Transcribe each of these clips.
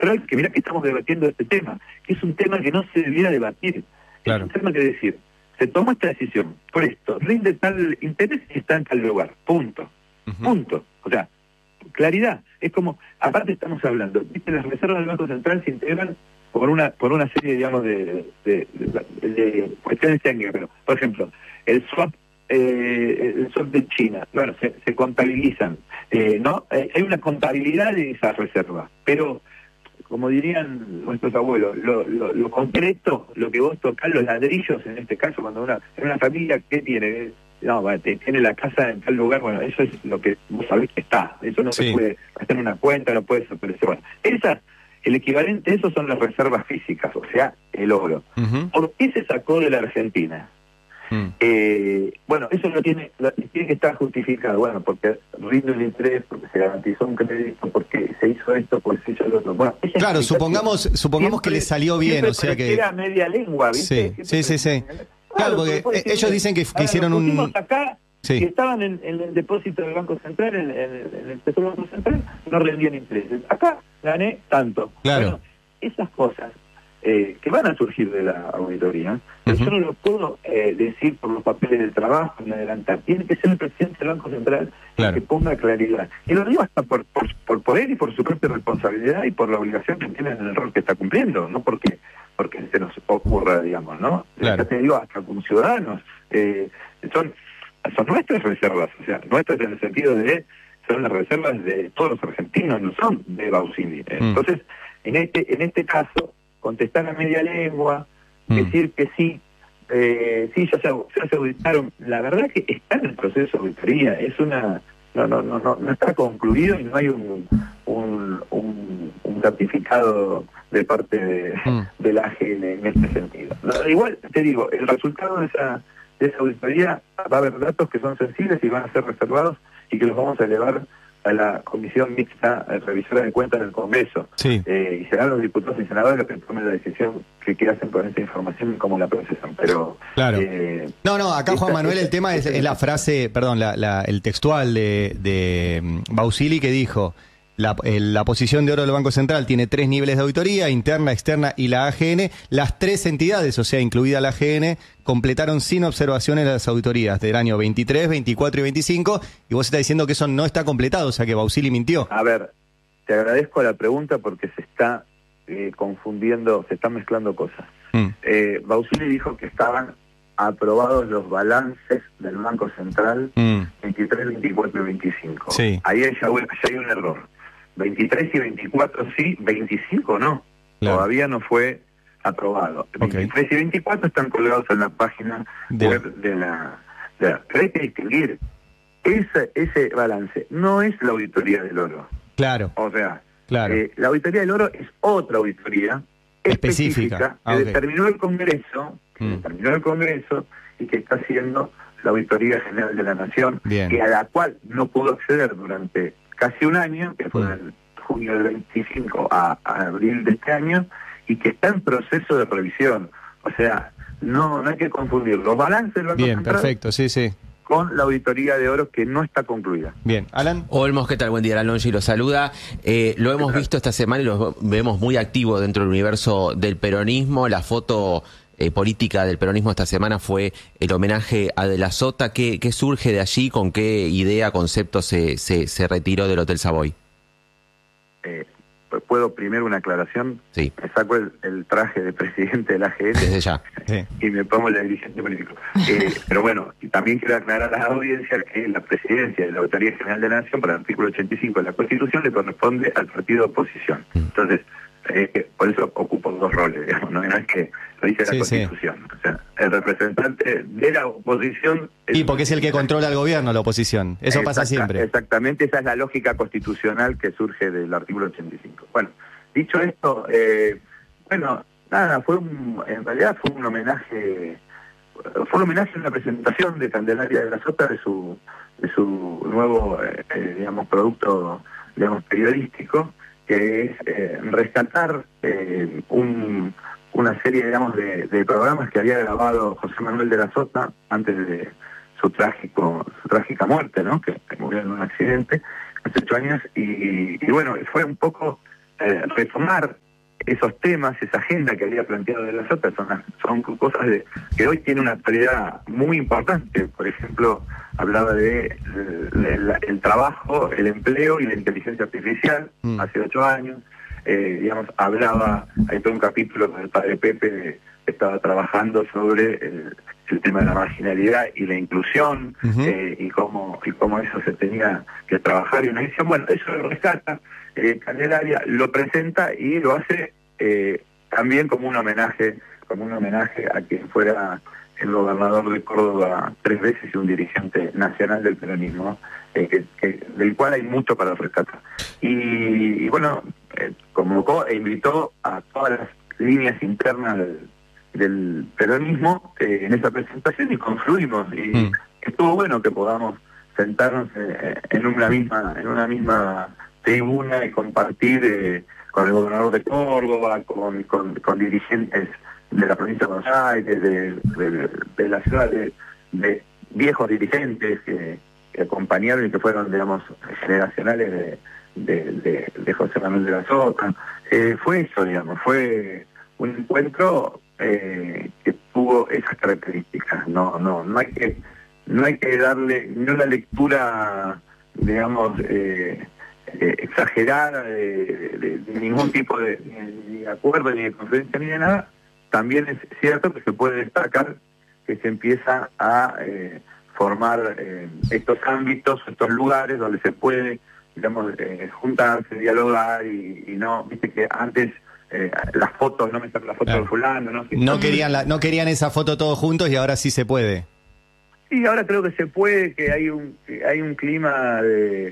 central, que mira que estamos debatiendo este tema, que es un tema que no se debiera debatir. Claro. Es un tema que decir, se tomó esta decisión, por esto, rinde tal interés y está en tal lugar, punto. Punto. O sea, claridad. Es como, aparte estamos hablando, ¿viste? Las reservas del Banco Central se integran por una serie, digamos, de cuestiones técnicas, pero, por ejemplo, el swap de China, bueno, se contabilizan, ¿no? Hay una contabilidad de esas reservas, pero, como dirían nuestros abuelos, lo concreto, lo que vos tocás, los ladrillos, en este caso, cuando en una familia, ¿qué tiene? No, tiene la casa en tal lugar, bueno, eso es lo que vos sabés que está, eso no se puede hacer una cuenta, no puede desaparecer. Bueno, el equivalente a eso son las reservas físicas, o sea, el oro. ¿Por qué se sacó de la Argentina? Bueno, eso tiene que estar justificado, bueno, porque rinde un interés, porque se garantizó un crédito, porque se hizo esto, porque se hizo lo otro. Bueno, claro, supongamos siempre, que le salió bien, o sea que... Era media lengua, ¿viste? Sí. Claro, porque ellos dicen que hicieron un... acá, que estaban en el depósito del Banco Central, en el Tesoro del Banco Central, no rendían intereses. Acá gané tanto. Claro. Bueno, esas cosas que van a surgir de la auditoría, yo no lo puedo decir por los papeles del trabajo ni adelantar. Tiene que ser el presidente del Banco Central el que ponga claridad. Y lo digo hasta por él y por su propia responsabilidad y por la obligación que tiene en el rol que está cumpliendo, no porque se nos ocurra, digamos, ¿no? Claro. Ya te digo, hasta como ciudadanos, son nuestras reservas, o sea, nuestras en el sentido de, son las reservas de todos los argentinos, no son de Bausili. Entonces, en este caso, contestar a media lengua, decir que sí, ya se auditaron, la verdad que está en el proceso de auditoría, no está concluido y no hay un certificado de parte de la AGN en este sentido. Igual, te digo, el resultado de esa auditoría va a haber datos que son sensibles y van a ser reservados y que los vamos a elevar a la Comisión Mixta Revisora de Cuentas del Congreso. Sí. Y serán los diputados y senadores los que tomen la decisión que hacen con esa información y cómo la procesan. Pero claro. Acá Juan Manuel, el tema es la frase, perdón, el textual de Bausili, que dijo: la posición de oro del Banco Central tiene 3 niveles de auditoría: interna, externa y la AGN. Las 3 entidades, o sea, incluida la AGN, completaron sin observaciones las auditorías del año 23, 24 y 25, y vos estás diciendo que eso no está completado, o sea que Bausili mintió. A ver, te agradezco la pregunta porque se está confundiendo, se están mezclando cosas. Bausili dijo que estaban aprobados los balances del Banco Central 23, 24 y 25. Sí. Ahí ya hay un error. 23 y 24 sí, 25 no. Claro. Todavía no fue aprobado. 23 y 24 están colgados en la página web de la... Pero hay que distinguir. Ese balance no es la auditoría del oro. Claro. O sea, claro. La auditoría del oro es otra auditoría específica que determinó el Congreso, y que está haciendo la Auditoría General de la Nación, y a la cual no pudo acceder durante casi un año, que fue de junio del 25 a abril de este año, y que está en proceso de revisión. O sea, no hay que confundir los balances del Banco Central perfecto, sí. con la auditoría de oro que no está concluida. Bien, Alan. Olmos, ¿qué tal? Buen día, Alan Longi lo saluda. Lo hemos visto esta semana y lo vemos muy activo dentro del universo del peronismo. La foto política del peronismo esta semana fue el homenaje a De la Sota. ¿Qué surge de allí? ¿Con qué idea, concepto se retiró del Hotel Savoy? ¿Puedo primero una aclaración? Sí. Me saco el traje de presidente de la AGN. Desde ya. Y me pongo la dirigente político. Pero bueno, y también quiero aclarar a la audiencia que la presidencia de la Auditoría General de la Nación, por el artículo 85 de la Constitución, le corresponde al partido de oposición. Entonces, por eso ocupo 2 roles, digamos, no es que lo dice la Constitución. O sea, el representante de la oposición... Y porque es el que controla el gobierno, la oposición. Eso pasa siempre. Exactamente, esa es la lógica constitucional que surge del artículo 85. Bueno, dicho esto, nada, en realidad fue un homenaje a una presentación de Candelaria de la Sota de su nuevo, producto, periodístico, que es rescatar una serie, de programas que había grabado José Manuel de la Sota antes de su trágica muerte, ¿no? Que murió en un accidente hace 8 años, y bueno, fue un poco retomar esos temas, esa agenda que había planteado de las otras, son cosas que hoy tienen una actualidad muy importante. Por ejemplo, hablaba de el trabajo, el empleo y la inteligencia artificial hace 8 años. Digamos, hay todo un capítulo con el padre Pepe, estaba trabajando sobre el tema de la marginalidad y la inclusión, y cómo eso se tenía que trabajar. Y una visión, bueno, eso lo rescata Candelaria, lo presenta y lo hace también como un homenaje a quien fuera el gobernador de Córdoba 3 veces y un dirigente nacional del peronismo, del cual hay mucho para rescatar. Y bueno, convocó e invitó a todas las líneas internas del peronismo en esa presentación y confluimos. Y estuvo bueno que podamos sentarnos en una misma tribuna y compartir con el gobernador de Córdoba, con dirigentes de la provincia de Buenos Aires, de la ciudad, de viejos dirigentes que acompañaron y que fueron, digamos, generacionales de José Manuel de la Sota. Fue eso, digamos, fue un encuentro que tuvo esas características. No hay que darle ni una lectura, digamos, exagerada de ningún tipo ni de acuerdo, ni de conferencia, ni de nada. También es cierto que se puede destacar que se empieza a formar estos ámbitos, estos lugares donde se puede, digamos, juntarse, dialogar y no, viste que antes las fotos, no me sacan la foto de fulano, ¿no? No querían esa foto todos juntos y ahora sí se puede. Sí, ahora creo que se puede, que hay un clima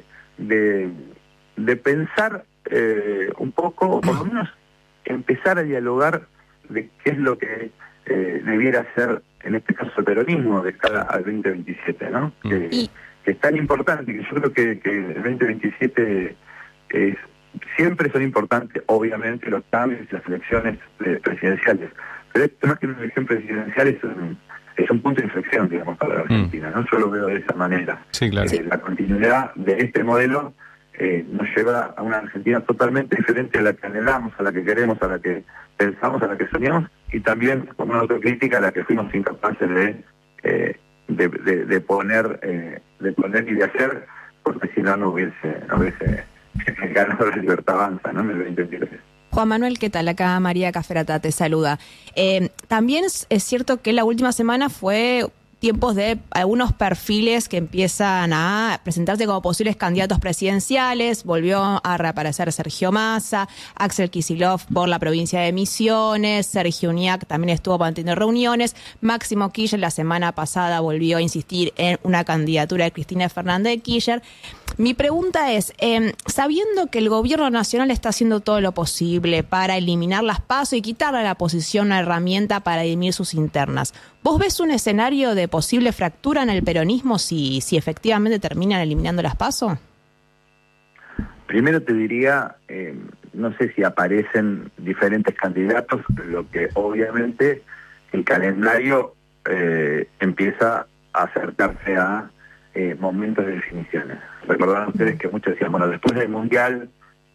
de pensar un poco, o por lo menos empezar a dialogar de qué es lo que debiera ser, en este caso, el peronismo de cara al 2027, ¿no? Que es tan importante, que yo creo que el 2027 siempre son importantes, obviamente, los cambios y las elecciones presidenciales, pero esto más que una elección presidencial es un punto de inflexión, digamos, para la Argentina, ¿no? Yo lo veo de esa manera. Sí, claro. La continuidad de este modelo nos lleva a una Argentina totalmente diferente a la que anhelamos, a la que queremos, a la que pensamos, a la que soñamos, y también como una autocrítica a la que fuimos incapaces de poner y de hacer, porque si no hubiese ganado la Libertad Avanza, ¿no? En el 2023. Juan Manuel, ¿qué tal? Acá María Caferata te saluda. También es cierto que la última semana fue tiempos de algunos perfiles que empiezan a presentarse como posibles candidatos presidenciales. Volvió a reaparecer Sergio Massa, Axel Kicillof por la provincia de Misiones, Sergio Uñac también estuvo manteniendo reuniones, Máximo Kirchner la semana pasada volvió a insistir en una candidatura de Cristina Fernández de Kirchner. Mi pregunta es, sabiendo que el gobierno nacional está haciendo todo lo posible para eliminar las PASO y quitarle a la oposición una herramienta para dirimir sus internas, ¿vos ves un escenario de posible fractura en el peronismo si efectivamente terminan eliminando las PASO? Primero te diría, no sé si aparecen diferentes candidatos, lo que obviamente el calendario empieza a acercarse a momentos de definiciones. Recordarán ustedes que muchos decían, bueno, después del Mundial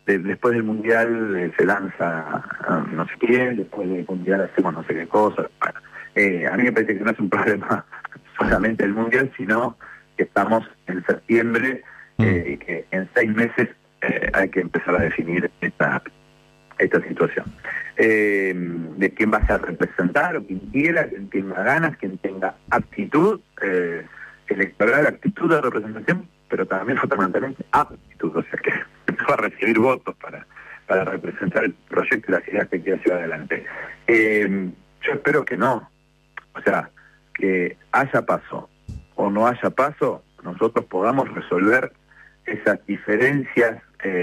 se lanza no sé quién, después del Mundial hacemos no sé qué cosa. Bueno, a mí me parece que no es un problema solamente el Mundial, sino que estamos en septiembre y que en 6 meses hay que empezar a definir esta situación. De quién va a ser representar, o quien quiera, quien tenga ganas, quien tenga actitud electoral, actitud de representación, pero también fundamentalmente aptitud, o sea que va a recibir votos para representar el proyecto y las ideas que quiera llevar adelante. Yo espero que no, o sea, que haya paso o no haya paso, nosotros podamos resolver esas diferencias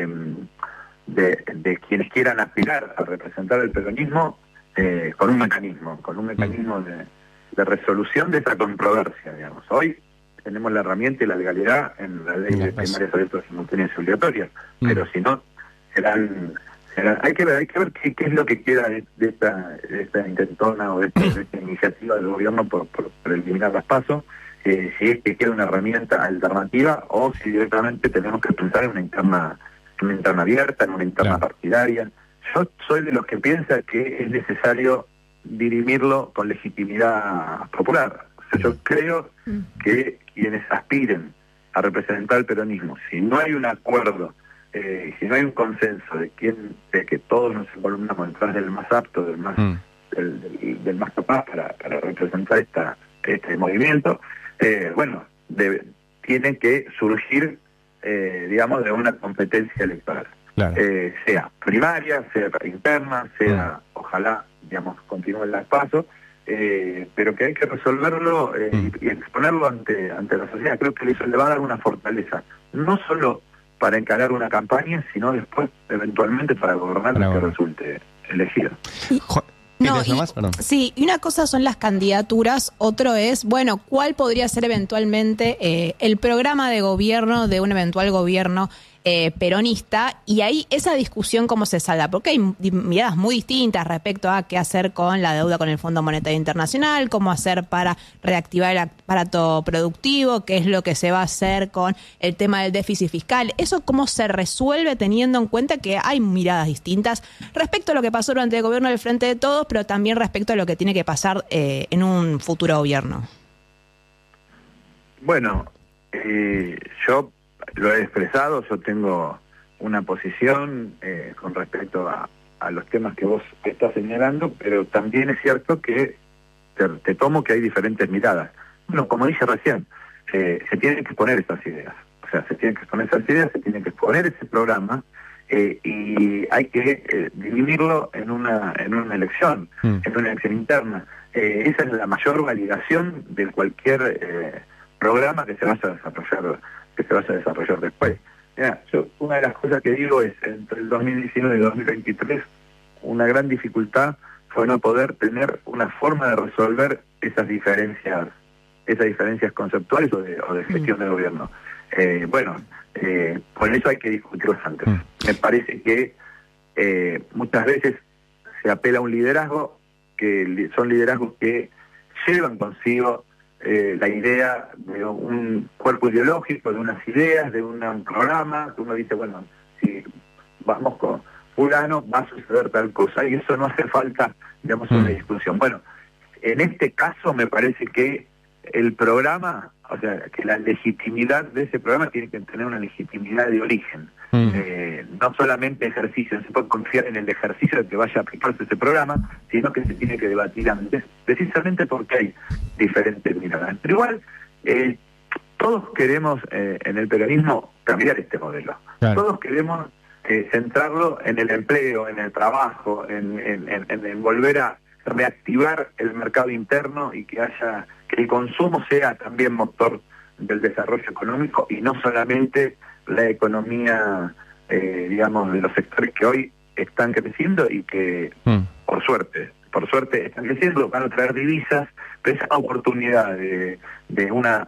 de quienes quieran aspirar a representar el peronismo con un mecanismo de resolución de esa controversia, digamos. Hoy tenemos la herramienta y la legalidad en la ley de primarias abiertas, simultáneas y obligatorias, pero si no, hay que ver qué es lo que queda de esta intentona o de esta iniciativa del gobierno por eliminar las PASO, si es que queda una herramienta alternativa o si directamente tenemos que pensar en una interna una interna abierta, en una interna Claro. partidaria. Yo soy de los que piensa que es necesario dirimirlo con legitimidad popular. O sea, yo creo que quienes aspiren a representar el peronismo, si no hay un acuerdo, si no hay un consenso de que todos nos involucramos detrás del más apto, del más del más capaz para representar este movimiento, bueno, tiene que surgir, digamos, de una competencia electoral. Claro. Sea primaria, sea interna, sea, ojalá, digamos, continúe el paso, pero que hay que resolverlo y exponerlo ante la sociedad. Creo que eso le va a dar una fortaleza, no solo para encarar una campaña, sino después, eventualmente, para gobernar lo que resulte elegido. No, sí, y una cosa son las candidaturas, otro es, bueno, ¿cuál podría ser eventualmente el programa de gobierno de un eventual gobierno peronista? Y ahí esa discusión cómo se salda, porque hay miradas muy distintas respecto a qué hacer con la deuda con el Fondo Monetario Internacional, cómo hacer para reactivar el aparato productivo, qué es lo que se va a hacer con el tema del déficit fiscal. Eso cómo se resuelve teniendo en cuenta que hay miradas distintas respecto a lo que pasó durante el gobierno del Frente de Todos, pero también respecto a lo que tiene que pasar en un futuro gobierno. Bueno, yo lo he expresado, yo tengo una posición con respecto a los temas que vos estás señalando, pero también es cierto que te tomo que hay diferentes miradas. Bueno, como dije recién, se tienen que exponer esas ideas. O sea, se tienen que exponer esas ideas, se tiene que exponer ese programa y hay que dividirlo en una elección, en una elección interna. Esa es la mayor validación de cualquier programa que se vaya a desarrollar después. Mira, yo una de las cosas que digo es, entre el 2019 y el 2023, una gran dificultad fue no poder tener una forma de resolver esas diferencias conceptuales o de gestión del gobierno. Con eso hay que discutirlo antes. Me parece que muchas veces se apela a un liderazgo, que son liderazgos que llevan consigo la idea de un cuerpo ideológico, de unas ideas, de un programa, que uno dice, bueno, si vamos con fulano va a suceder tal cosa, y eso no hace falta, digamos, una discusión. Bueno, en este caso me parece que el programa, o sea, que la legitimidad de ese programa tiene que tener una legitimidad de origen, no solamente ejercicio, no se puede confiar en el ejercicio de que vaya a aplicarse ese programa, sino que se tiene que debatir antes, precisamente porque hay diferentes miradas. Pero igual, todos queremos en el peronismo cambiar este modelo. Claro. Todos queremos centrarlo en el empleo, en el trabajo, en volver a reactivar el mercado interno y que el consumo sea también motor del desarrollo económico y no solamente la economía, digamos, de los sectores que hoy están creciendo y que, por suerte están creciendo, van a traer divisas, pero esa oportunidad de una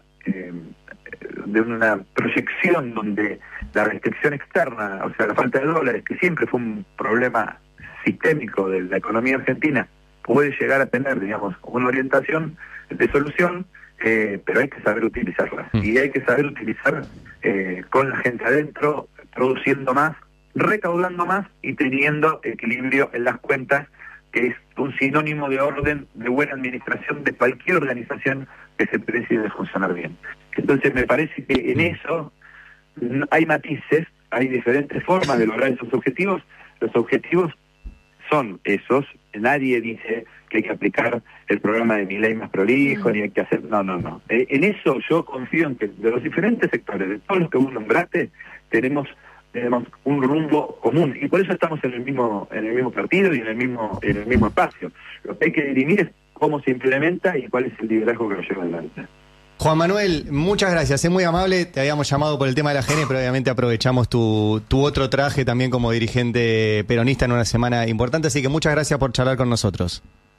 proyección donde la restricción externa, o sea, la falta de dólares, que siempre fue un problema sistémico de la economía argentina, puede llegar a tener, digamos, una orientación de solución, pero hay que saber utilizarla. Y hay que saber utilizar con la gente adentro, produciendo más, recaudando más y teniendo equilibrio en las cuentas, que es un sinónimo de orden, de buena administración de cualquier organización que se precie de funcionar bien. Entonces me parece que en eso hay matices, hay diferentes formas de lograr esos objetivos. Los objetivos son esos. Nadie dice que hay que aplicar el programa de Milei más prolijo, ni hay que hacer... No. En eso yo confío en que de los diferentes sectores, de todos los que vos nombraste, tenemos un rumbo común, y por eso estamos en el mismo partido y en el mismo espacio. Lo que hay que dirimir es cómo se implementa y cuál es el liderazgo que lo lleva adelante. Juan Manuel, muchas gracias, es muy amable. Te habíamos llamado por el tema de la GN, pero obviamente aprovechamos tu otro traje también como dirigente peronista en una semana importante, así que muchas gracias por charlar con nosotros.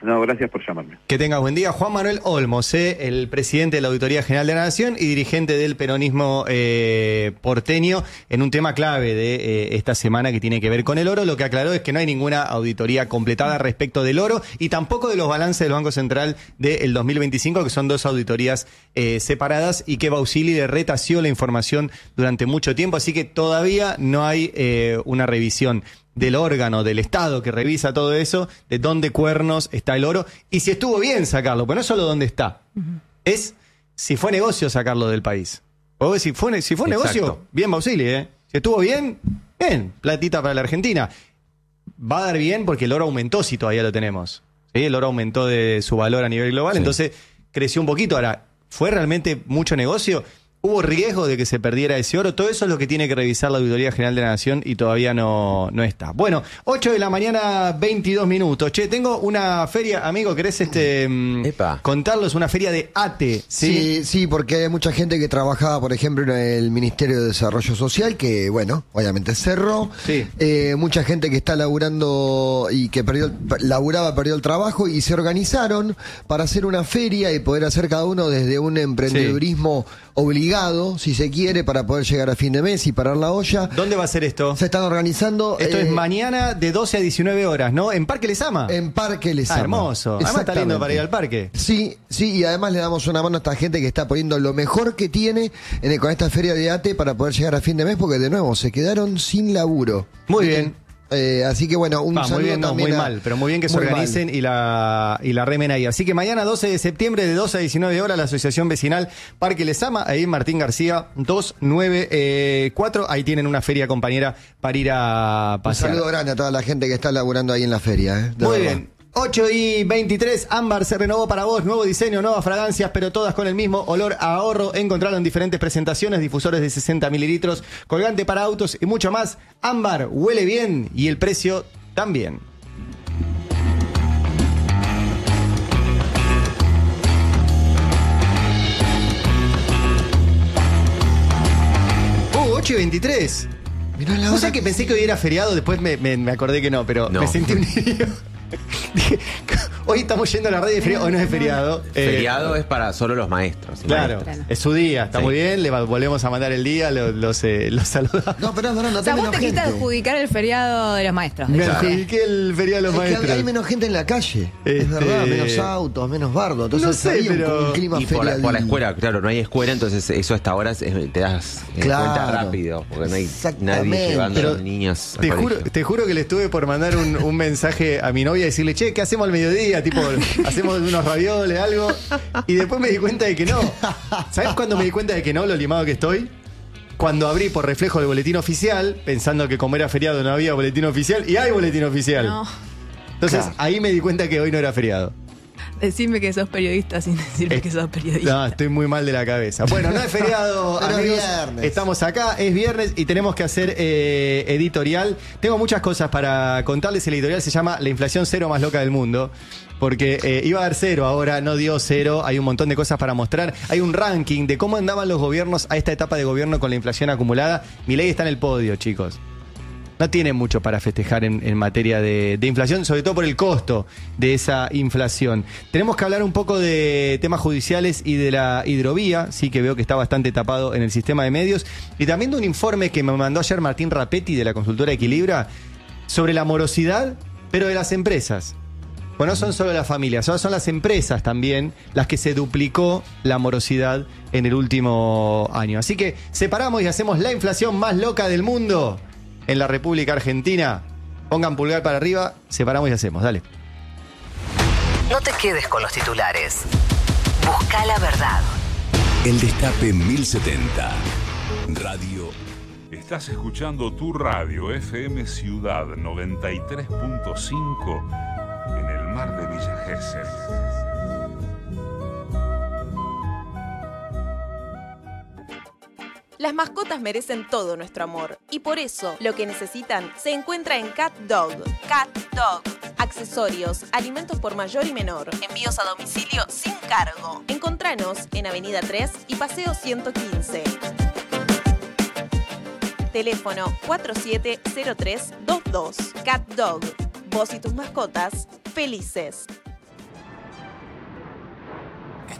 No, gracias por llamarme. Que tengas buen día. Juan Manuel Olmos, el presidente de la Auditoría General de la Nación y dirigente del peronismo porteño, en un tema clave de esta semana que tiene que ver con el oro. Lo que aclaró es que no hay ninguna auditoría completada respecto del oro y tampoco de los balances del Banco Central del 2025, que son dos auditorías separadas, y que Bausili le retació la información durante mucho tiempo, así que todavía no hay una revisión del órgano, del Estado que revisa todo eso, de dónde cuernos está el oro, y si estuvo bien sacarlo, pero no es solo dónde está, es si fue negocio sacarlo del país. O si fue negocio, bien Bausili, si estuvo bien, bien, platita para la Argentina. Va a dar bien porque el oro aumentó, si todavía lo tenemos. ¿Sí? El oro aumentó de su valor a nivel global, entonces creció un poquito. Ahora, ¿fue realmente mucho negocio? ¿Hubo riesgo de que se perdiera ese oro? Todo eso es lo que tiene que revisar la Auditoría General de la Nación y todavía no está. Bueno, 8 de la mañana, 22 minutos. Che, tengo una feria, amigo, ¿querés contarlo? Es una feria de ATE, ¿sí? Sí, porque hay mucha gente que trabajaba, por ejemplo, en el Ministerio de Desarrollo Social, que, bueno, obviamente cerró. Sí. Mucha gente que está laburando y que perdió el trabajo y se organizaron para hacer una feria y poder hacer cada uno desde un emprendedurismo obligado, si se quiere, para poder llegar a fin de mes y parar la olla. ¿Dónde va a ser esto? Se están organizando. Esto es mañana de 12 a 19 horas, ¿no? ¿En Parque Lezama? En Parque Lezama. Hermoso. Además está lindo para ir al parque. Sí, y además le damos una mano a esta gente que está poniendo lo mejor que tiene con esta feria de ATE para poder llegar a fin de mes, porque de nuevo se quedaron sin laburo. Muy bien. Así que bueno, un saludo muy bien, también muy mal, pero muy bien que se organicen y la remen ahí. Así que mañana 12 de septiembre de 12 a 19 horas la Asociación Vecinal Parque Lezama, ahí en Martín García 294, ahí tienen una feria compañera para ir a pasear. Un saludo grande a toda la gente que está laburando ahí en la feria. Muy bien. 8:23, Ámbar se renovó para vos, nuevo diseño, nuevas fragancias, pero todas con el mismo olor a ahorro. Encontralo en diferentes presentaciones, difusores de 60 mililitros, colgante para autos y mucho más. Ámbar huele bien y el precio también. Oh, 8:23. No sé que pensé que hoy era feriado, después me acordé que no, pero me sentí un niño. Dije, hoy estamos yendo a la radio de feriado, hoy no es feriado. Feriado es para solo los maestros. Claro, es su día, está muy bien, le volvemos a mandar el día, los saludamos. No, pero no o sea, vos te quisiste adjudicar el feriado de los maestros. Me adjudiqué el feriado de los maestros. Que hay menos gente en la calle, es verdad, menos autos, menos bardo. Entonces no sé, pero... un clima y por la escuela, claro, no hay escuela, entonces eso hasta ahora te das cuenta rápido, porque no hay nadie llevando a los niños al colegio. Te juro que le estuve por mandar un mensaje a mi novia y decirle, che, ¿qué hacemos al mediodía? Tipo, hacemos unos ravioles, algo. Y después me di cuenta de que no. ¿Sabes cuándo me di cuenta de que no, lo limado que estoy? Cuando abrí por reflejo el boletín oficial, pensando que como era feriado no había boletín oficial, y hay boletín oficial. No. Entonces, ahí me di cuenta que hoy no era feriado. Decime que sos periodista sin decirme que sos periodista. No, estoy muy mal de la cabeza. Bueno, no es feriado, amigos. Viernes. Estamos acá, es viernes y tenemos que hacer editorial. Tengo muchas cosas para contarles. El editorial se llama La inflación cero más loca del mundo. Porque iba a dar cero, ahora no dio cero. Hay un montón de cosas para mostrar. Hay un ranking de cómo andaban los gobiernos a esta etapa de gobierno con la inflación acumulada. Milei está en el podio, chicos. No tiene mucho para festejar en materia de inflación, sobre todo por el costo de esa inflación. Tenemos que hablar un poco de temas judiciales y de la hidrovía, sí, que veo que está bastante tapado en el sistema de medios, y también de un informe que me mandó ayer Martín Rapetti de la consultora Equilibra sobre la morosidad, pero de las empresas. Pues no son solo las familias, son las empresas también las que se duplicó la morosidad en el último año. Así que separamos y hacemos la inflación más loca del mundo en la República Argentina. Pongan pulgar para arriba, separamos y hacemos, dale. No te quedes con los titulares. Busca la verdad. El Destape 1070. Radio. Estás escuchando tu radio FM Ciudad 93.5 en el mar de Villa Gesell. Las mascotas merecen todo nuestro amor y por eso lo que necesitan se encuentra en Cat Dog. Cat Dog. Accesorios, alimentos por mayor y menor, envíos a domicilio sin cargo. Encontranos en Avenida 3 y Paseo 115. Teléfono 470322. Cat Dog. Vos y tus mascotas felices.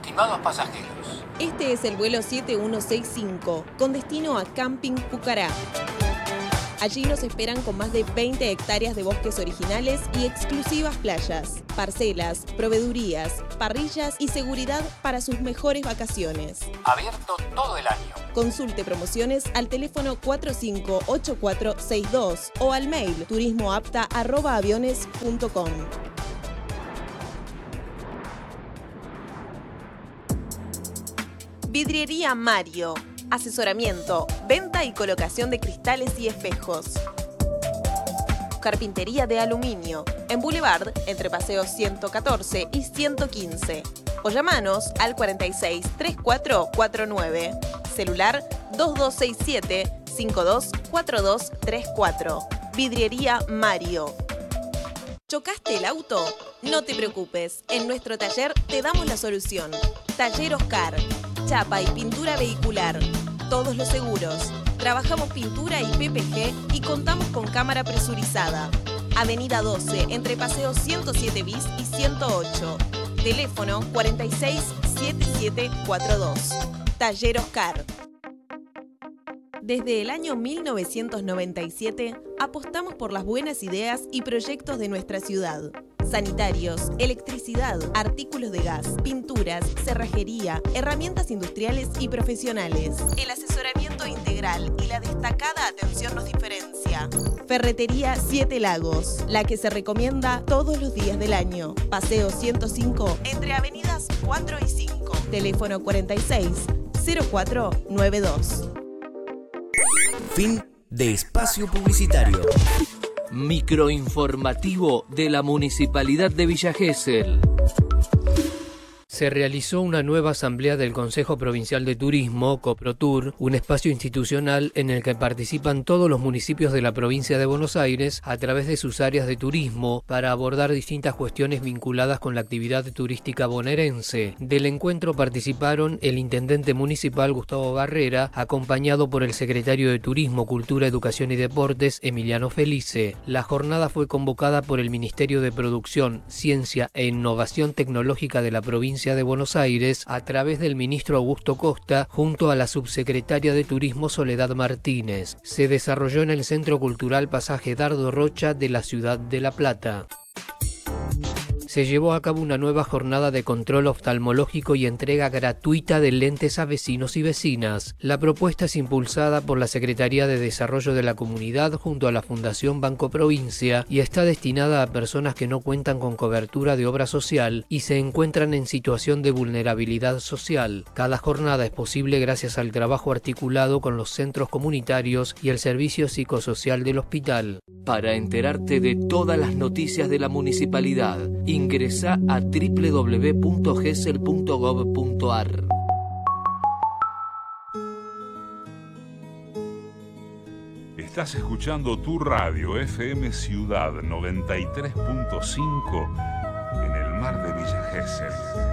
Estimados pasajeros. Este es el vuelo 7165 con destino a Camping Pucará. Allí nos esperan con más de 20 hectáreas de bosques originales y exclusivas playas, parcelas, proveedurías, parrillas y seguridad para sus mejores vacaciones. Abierto todo el año. Consulte promociones al teléfono 458462 o al mail turismoapta@aviones.com. Vidriería Mario. Asesoramiento, venta y colocación de cristales y espejos. Carpintería de aluminio. En Boulevard, entre Paseo 114 y 115. O llamanos al 46 3449. Celular 2267 524234. Vidriería Mario. ¿Chocaste el auto? No te preocupes, en nuestro taller te damos la solución. Taller Oscar, chapa y pintura vehicular, todos los seguros. Trabajamos pintura y PPG y contamos con cámara presurizada. Avenida 12, entre Paseo 107 bis y 108. Teléfono 467742. Taller Oscar. Desde el año 1997 apostamos por las buenas ideas y proyectos de nuestra ciudad. Sanitarios, electricidad, artículos de gas, pinturas, cerrajería, herramientas industriales y profesionales. El asesoramiento integral y la destacada atención nos diferencia. Ferretería Siete Lagos, la que se recomienda todos los días del año. Paseo 105, entre avenidas 4 y 5. Teléfono 46 0492. Fin de espacio publicitario. Microinformativo de la Municipalidad de Villa Gesell. Se realizó una nueva asamblea del Consejo Provincial de Turismo, Coprotur, un espacio institucional en el que participan todos los municipios de la provincia de Buenos Aires a través de sus áreas de turismo para abordar distintas cuestiones vinculadas con la actividad turística bonaerense. Del encuentro participaron el intendente municipal Gustavo Barrera, acompañado por el secretario de Turismo, Cultura, Educación y Deportes, Emiliano Felice. La jornada fue convocada por el Ministerio de Producción, Ciencia e Innovación Tecnológica de la provincia de Buenos Aires a través del ministro Augusto Costa junto a la subsecretaria de Turismo Soledad Martínez. Se desarrolló en el Centro Cultural Pasaje Dardo Rocha de la ciudad de La Plata. Se llevó a cabo una nueva jornada de control oftalmológico y entrega gratuita de lentes a vecinos y vecinas. La propuesta es impulsada por la Secretaría de Desarrollo de la Comunidad junto a la Fundación Banco Provincia y está destinada a personas que no cuentan con cobertura de obra social y se encuentran en situación de vulnerabilidad social. Cada jornada es posible gracias al trabajo articulado con los centros comunitarios y el servicio psicosocial del hospital. Para enterarte de todas las noticias de la municipalidad, ingresa a www.gesell.gov.ar. Estás escuchando tu radio FM Ciudad 93.5 en el mar de Villa Gesell.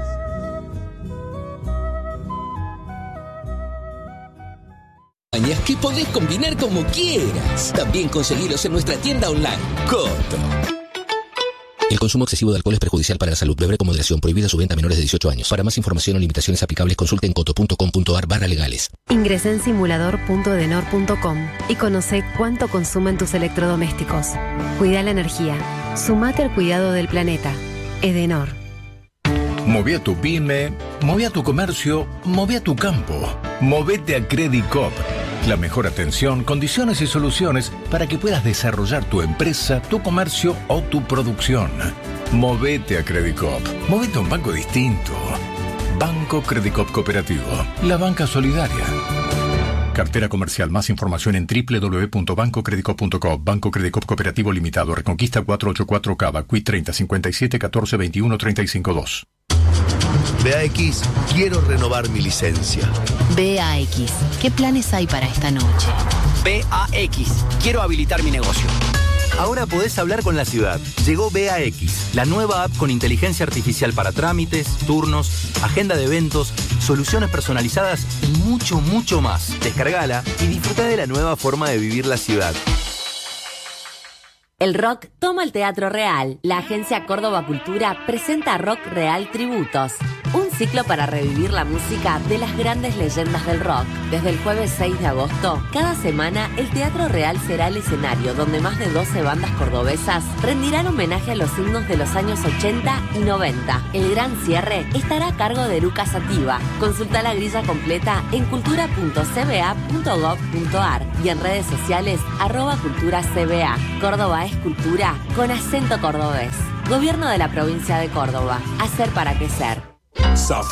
Que podés combinar como quieras. También conseguilos en nuestra tienda online, Coto. El consumo excesivo de alcohol es perjudicial para la salud. Beber con moderación. Prohibida su venta a menores de 18 años. Para más información o limitaciones aplicables, consulte en coto.com.ar/legales. Ingresá en simulador.edenor.com y conoce cuánto consumen tus electrodomésticos. Cuida la energía. Sumate al cuidado del planeta. Edenor. Moví a tu pyme, moví a tu comercio, moví a tu campo. Movete a Credit Coop. La mejor atención, condiciones y soluciones para que puedas desarrollar tu empresa, tu comercio o tu producción. Movete a Credit Coop. Movete a un banco distinto. Banco Credit Coop Cooperativo. La banca solidaria. Cartera comercial. Más información en www.bancocreditcoop.com. Banco Credit Coop Cooperativo Limitado. Reconquista 484 Cava. Quit 30 57 14 21 352. BAX, quiero renovar mi licencia. BAX, ¿qué planes hay para esta noche? BAX, quiero habilitar mi negocio. Ahora podés hablar con la ciudad. Llegó BAX, la nueva app con inteligencia artificial para trámites, turnos, agenda de eventos, soluciones personalizadas y mucho, mucho más. Descargala y disfruta de la nueva forma de vivir la ciudad. El rock toma el Teatro Real. La agencia Córdoba Cultura presenta Rock Real Tributos. Un ciclo para revivir la música de las grandes leyendas del rock. Desde el jueves 6 de agosto, cada semana el Teatro Real será el escenario donde más de 12 bandas cordobesas rendirán homenaje a los himnos de los años 80 y 90. El gran cierre estará a cargo de Eruca Sativa. Consulta la grilla completa en cultura.cba.gov.ar y en redes sociales @culturacba. Córdoba es cultura con acento cordobés. Gobierno de la provincia de Córdoba. Hacer para crecer.